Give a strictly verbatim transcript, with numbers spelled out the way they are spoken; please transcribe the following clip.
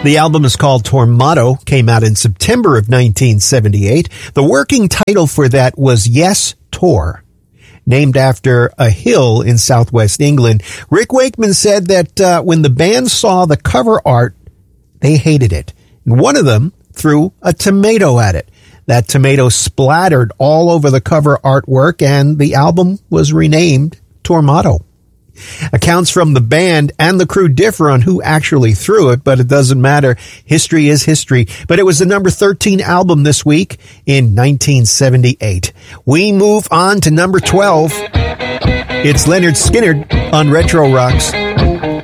The album is called Tormato, came out in September of nineteen seventy-eight. The working title for that was Yes, Tor, named after a hill in southwest England. Rick Wakeman said that uh, when the band saw the cover art, they hated it. And one of them threw a tomato at it. That tomato splattered all over the cover artwork, and the album was renamed Tormato. Accounts from the band and the crew differ on who actually threw it, but it doesn't matter. History is history. But it was the number thirteen album this week in nineteen seventy-eight. We move on to number twelve. It's Leonard Skinner on Retro Rocks.